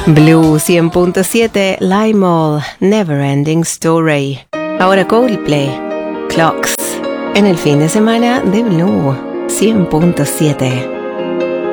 Blue 100.7, Lime, Never Ending Story. Ahora Coldplay, Clocks, en el fin de semana de Blue 100.7.